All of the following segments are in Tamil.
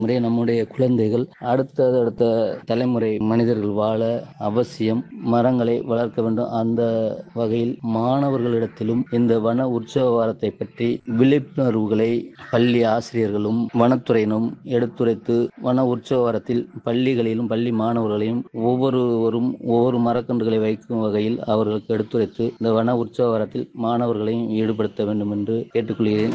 நம்முடைய குழந்தைகள் அடுத்த தலைமுறை மனிதர்கள் வாழ அவசியம் மரங்களை வளர்க்க வேண்டும். அந்த வகையில் மாணவர்களிடத்திலும் இந்த வன உற்சவ வாரத்தை பற்றி விழிப்புணர்வுகளை பள்ளி ஆசிரியர்களும் வனத்துறையினும் எடுத்துரைத்து வன உற்சவ வாரத்தில் பள்ளிகளிலும் பள்ளி மாணவர்களையும் ஒவ்வொருவரும் ஒவ்வொரு மரக்கன்றுகளை வைக்கும் வகையில் அவர்களுக்கு எடுத்துரைத்து இந்த வன உற்சவ வாரத்தில் மாணவர்களையும் ஈடுபடுத்த வேண்டும் என்று கேட்டுக்கொள்கிறேன்.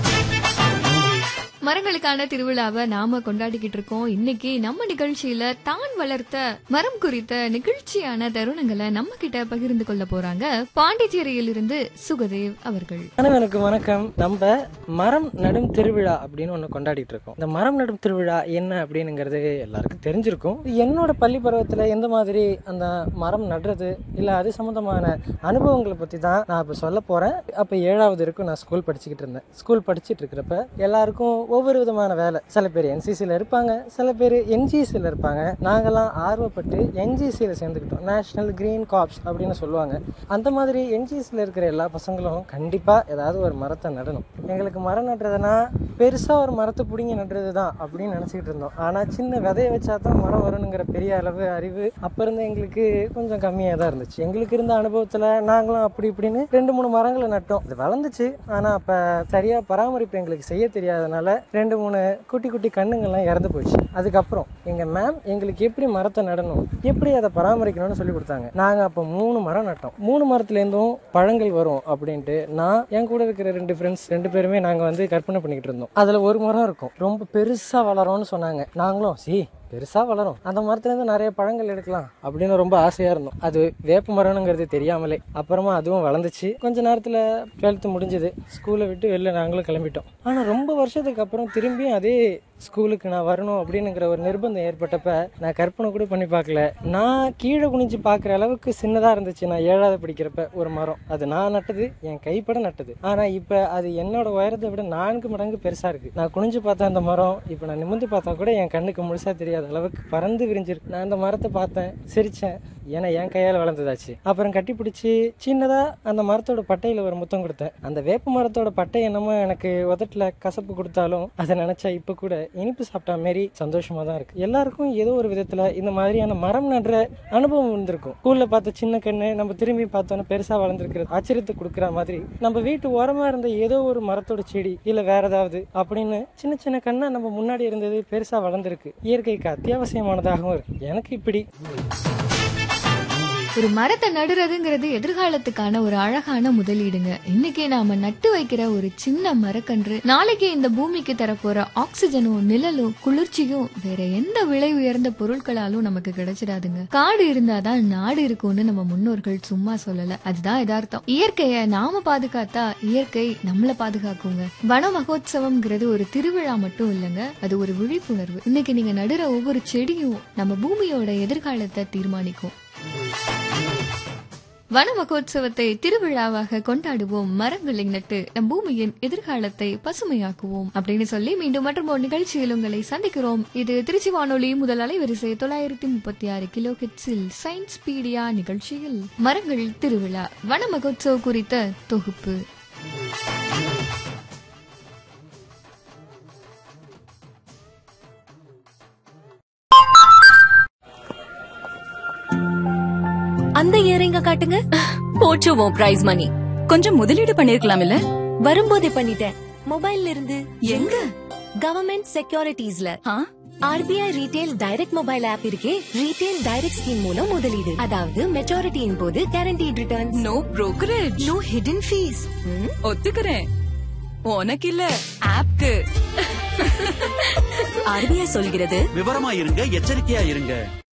மரங்களுக்கான திருவிழாவை நாம கொண்டாடிக்கிட்டு இருக்கோம். இன்னைக்கு நம்ம நிகழ்ச்சியில தான் வளர்த்த மரம் குறித்த நிகழ்ச்சியான தருணங்களை நம்ம கிட்ட பகிர்ந்து கொள்ள போறாங்க பாண்டிச்சேரியில் இருந்து சுகதேவ் அவர்கள். எனக்கு வணக்கம். நம்ம மரம் நடும் திருவிழா அப்படின்னு ஒண்ணு கொண்டாடிட்டு இருக்கோம். இந்த மரம் நடும் திருவிழா என்ன அப்படிங்கிறது எல்லாருக்கும் தெரிஞ்சிருக்கும். என்னோட பள்ளி பருவத்துல எந்த மாதிரி அந்த மரம் நடுறது இல்ல அது சம்பந்தமான அனுபவங்களை பத்தி தான் நான் இப்ப சொல்ல போறேன். அப்ப 7வது வரைக்கும் நான் ஸ்கூல் படிச்சுக்கிட்டு இருந்தேன். ஸ்கூல் படிச்சுட்டு இருக்கிறப்ப எல்லாருக்கும் ஒவ்வொரு விதமான வேலை. சில பேர் என்சிசில இருப்பாங்க, சில பேர் என்ஜிசில இருப்பாங்க. நாங்கெல்லாம் ஆர்வப்பட்டு என்ஜிசில சேர்ந்துக்கிட்டோம். நேஷனல் கிரீன் கார்ப்ஸ் அப்படின்னு சொல்லுவாங்க. அந்த மாதிரி என்ஜிசில இருக்கிற எல்லா பசங்களும் கண்டிப்பா ஏதாவது ஒரு மரத்தை நடணும். எங்களுக்கு மரம் நடுறதுனா பெருசா ஒரு மரத்தை பிடிங்கி நடுறது தான் அப்படின்னு நினைச்சுக்கிட்டு இருந்தோம். ஆனா சின்ன விதைய வச்சா தான் மரம் வரணுங்கிற பெரிய அளவு அறிவு அப்ப இருந்து எங்களுக்கு கொஞ்சம் கம்மியா தான் இருந்துச்சு. எங்களுக்கு இருந்த அனுபவத்துல நாங்களும் அப்படி இப்படின்னு 2-3 மரங்களை நட்டோம். அது வளர்ந்துச்சு. ஆனா அப்ப சரியா பராமரிப்பு எங்களுக்கு செய்ய தெரியாதனால 2-3 குட்டி குட்டி கண்ணுங்கள்லாம் இறந்து போச்சு. அதுக்கப்புறம் எங்க மேம் எங்களுக்கு எப்படி மரத்தை நடணும், எப்படி அதை பராமரிக்கணும்னு சொல்லி கொடுத்தாங்க. நாங்க அப்ப 3 மரம் நட்டோம். 3 மரத்துல இருந்தும் பழங்கள் வரும் அப்படின்ட்டு நான் என் கூட இருக்கிற 2 ஃப்ரெண்ட்ஸ் 2 பேருமே நாங்க கற்பனை பண்ணிக்கிட்டு இருந்தோம். அதுல ஒரு மரம் இருக்கும், ரொம்ப பெருசா வளரும்னு சொன்னாங்க. நாங்களும் பெருசா வளரும், அந்த மரத்துல இருந்து நிறைய பழங்கள் எடுக்கலாம் அப்படின்னு ரொம்ப ஆசையா இருந்தோம். அது வேப்ப மரம்ங்கிறது தெரியாமலே. அப்புறமா அதுவும் வளர்ந்துச்சு. கொஞ்ச நேரத்துல 12th முடிஞ்சது. ஸ்கூலை விட்டு வெளில நாங்களும் கிளம்பிட்டோம். ஆனா ரொம்ப வருஷத்துக்கு அப்புறம் திரும்பியும் அதே ஸ்கூலுக்கு நான் வரணும் அப்படின்னுங்கிற ஒரு நிர்பந்தம் ஏற்பட்டப்ப நான் கற்பனை கூட பண்ணி பார்க்கல. நான் கீழே குனிஞ்சு பார்க்குற அளவுக்கு சின்னதா இருந்துச்சு. நான் 7வது படிக்கிறப்ப ஒரு மரம், அது நான் நட்டது, என் கைப்பட நட்டது. ஆனா இப்ப அது என்னோட உயரத்தை விட 4 மடங்கு பெருசா இருக்கு. நான் குனிஞ்சு பார்த்தேன் அந்த மரம், இப்ப நான் நிமிர்ந்து பார்த்தா கூட என் கண்ணுக்கு முழுசா தெரியாத அளவுக்கு பறந்து விரிஞ்சிருக்கு. நான் அந்த மரத்தை பார்த்தேன், சிரிச்சேன். ஏன்னா என் கையால் வளர்ந்ததாச்சு. அப்புறம் கட்டி பிடிச்சி சின்னதா அந்த மரத்தோட பட்டையில ஒரு முத்தம் கொடுத்தேன். அந்த வேப்ப மரத்தோட பட்டை என்னமோ எனக்கு உதட்டுல கசப்பு கொடுத்தாலும் அதை நினைச்சா இப்ப கூட இனிப்பு சாப்பிட்டா மாரி சந்தோஷமா தான் இருக்கு. எல்லாருக்கும் ஏதோ ஒரு விதத்துல இந்த மாதிரியான மரம் நடுற அனுபவம் இருந்திருக்கும். ஸ்கூல்ல பார்த்த சின்ன கண்ணு நம்ம திரும்பி பார்த்தோன்னா பெருசா வளர்ந்துருக்கிறது ஆச்சரியத்தை கொடுக்குற மாதிரி நம்ம வீட்டு ஓரமா இருந்த ஏதோ ஒரு மரத்தோட செடி இல்ல வேற ஏதாவது அப்படின்னு சின்ன சின்ன கண்ணா நம்ம முன்னாடி இருந்தது பெருசா வளர்ந்துருக்கு. இயற்கைக்கு அத்தியாவசியமானதாகவும் இருக்கு. எனக்கு இப்படி ஒரு மரத்தை நடுறதுங்கிறது எதிர்காலத்துக்கான ஒரு அழகான முதலீடுங்க. இன்னைக்கு நாம நட்டு வைக்கிற ஒரு சின்ன மரக்கன்று நாளைக்கு இந்த பூமிக்கு தரப்போற ஆக்சிஜனும் நிழலும் குளிர்ச்சியும் வேற எந்த விலை உயர்ந்த பொருட்களாலும் நமக்கு கிடைச்சிடாதுங்க. காடு இருந்தாதான் நாடு இருக்கும்னு நம்ம முன்னோர்கள் சும்மா சொல்லல. அதுதான் யதார்த்தம். இயற்கைய நாம பாதுகாத்தா இயற்கை நம்மள பாதுகாக்குங்க. வன மகோத்சவம்ங்கிறது ஒரு திருவிழா மட்டும் இல்லங்க, அது ஒரு விழிப்புணர்வு. இன்னைக்கு நீங்க நடுற ஒவ்வொரு செடியும் நம்ம பூமியோட எதிர்காலத்தை தீர்மானிக்கும். வன மகோத்சவத்தை திருவிழாவாக கொண்டாடுவோம், மரங்களை நட்டு நம் பூமியின் எதிர்காலத்தை பசுமையாக்குவோம் அப்படின்னு சொல்லி மீண்டும் மற்றும் ஒரு நிகழ்ச்சியில் உங்களை சந்திக்கிறோம். இது திருச்சி வானொலி முதல் அலைவரிசை 936 கிலோ ஹெர்ட்ஸில் சயின்ஸ் பீடியா நிகழ்ச்சியில் மரங்கள் திருவிழா வன மகோத்சவ குறித்த தொகுப்பு. அந்த இயரிங்க காட்டுங்க. போச்சுவோம் பிரைஸ் மணி. கொஞ்சம் முதலீடு பண்ணிருக்கலாம் இல்ல? வரும்போதே பண்ணிட்டேன். மொபைல்ல இருந்து. எங்க? Government செக்யூரிட்டிஸ்ல. RBI retail direct mobile app இருக்கே. ரீட்டைல் டைரக்ட் ஸ்கீம் மூலம் முதலீடு. அதாவது மெச்சூரிட்டியின் போது guaranteed return. No brokerage, no hidden fees. ஒத்துக்கிறேன். உனக்கு இல்ல, ஆப்க்கு. RBI சொல்கிறது விவரமா இருங்க, எச்சரிக்கையா இருங்க.